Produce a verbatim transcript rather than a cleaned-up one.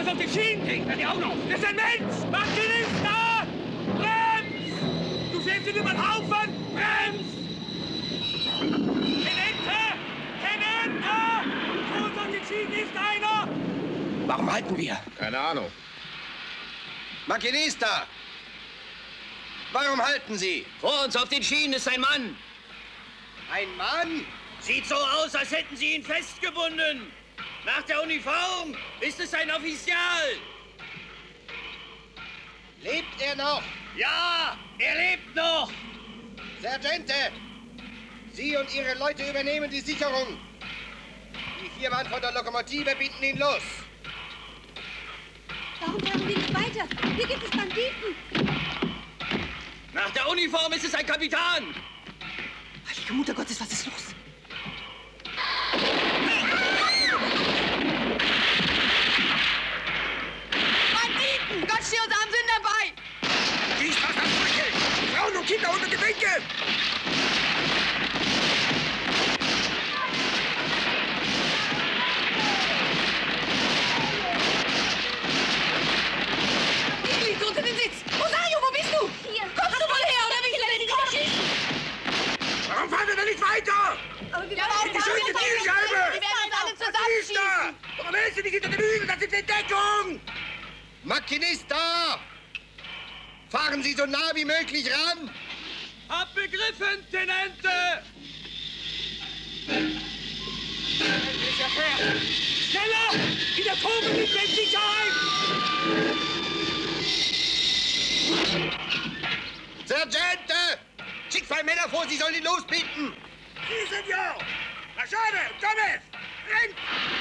was auf den Schienen! Denkt er dir auch noch! Das ist ein Mensch! Maschinista! Brems! Du fährst in über den Haufen! Brems! Tenente! Tenente! Vor uns auf den Schienen ist einer! Warum halten wir? Keine Ahnung. Maschinista! Warum halten Sie? Vor uns auf den Schienen ist ein Mann. Ein Mann? Sieht so aus, als hätten Sie ihn festgebunden. Nach der Uniform ist es ein Offizial. Lebt er noch? Ja, er lebt noch. Sergeante! Sie und Ihre Leute übernehmen die Sicherung. Die vier Mann von der Lokomotive bieten ihn los. Warum fahren wir nicht weiter? Hier gibt es Banditen. Nach der Uniform ist es ein Kapitän. Heilige Mutter Gottes, was ist los? Banditen! Gott steht uns am Sinn dabei! Die Straße am Brücke! Frauen und Kinder unter die Winke! Die liegt unter den Sitz! Rosario, wo bist du? Hier! Kommst du wohl her, oder will ich dich verschießen? Warum fahren wir denn nicht weiter? Aber wir Ja, werden die schöne Zielscheibe! Wir werden uns alle zusammenschießen! Warum hältst du dich hinter dem Hügel? Das ist Entdeckung! Maschinista! Fahren Sie so nah wie möglich ran! Hab begriffen, Tenente! Schneller! In der Kurve liegt in Sicherheit! Sergeante! Schickt zwei Männer vor, Sie sollen ihn losbinden! Sie, Senor! Machado, Gomez! Rennt!